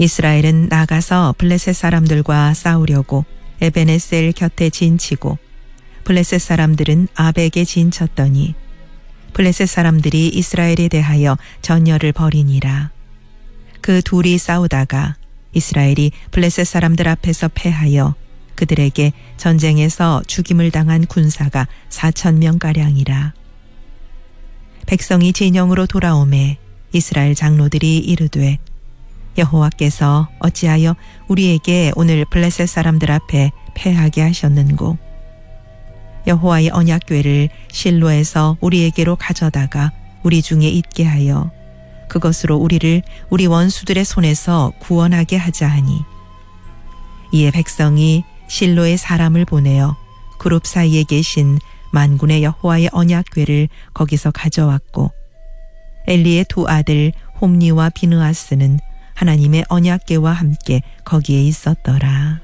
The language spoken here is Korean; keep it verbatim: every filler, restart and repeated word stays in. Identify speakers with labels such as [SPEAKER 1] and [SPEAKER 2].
[SPEAKER 1] 이스라엘은 나가서 블레셋 사람들과 싸우려고 에베네셀 곁에 진치고 블레셋 사람들은 아벡에 진쳤더니 블레셋 사람들이 이스라엘에 대하여 전열을 벌이니라. 그 둘이 싸우다가 이스라엘이 블레셋 사람들 앞에서 패하여 그들에게 전쟁에서 죽임을 당한 군사가 사천 명가량이라. 백성이 진영으로 돌아오매 이스라엘 장로들이 이르되 여호와께서 어찌하여 우리에게 오늘 블레셋 사람들 앞에 패하게 하셨는고 여호와의 언약궤를 실로에서 우리에게로 가져다가 우리 중에 있게 하여 그것으로 우리를 우리 원수들의 손에서 구원하게 하자 하니 이에 백성이 실로에 사람을 보내어 그룹 사이에 계신 만군의 여호와의 언약궤를 거기서 가져왔고 엘리의 두 아들 홈니와 비느하스는 하나님의 언약궤와 함께 거기에 있었더라.